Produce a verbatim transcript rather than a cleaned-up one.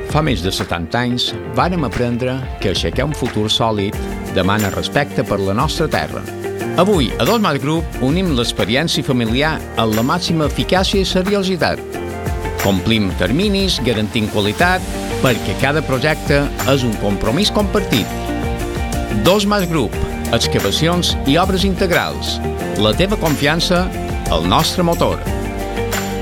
Fa més de setanta anys vàrem aprendre que aixecar un futur sòlid demana respecte per la nostra terra. Avui, a Dos Mas Group, unim l'experiència familiar amb la màxima eficàcia i seriositat. Complim terminis, garantint qualitat, perquè cada projecte és un compromís compartit. Dos Mas Group, excavacions i obres integrals. La teva confiança, el nostre motor.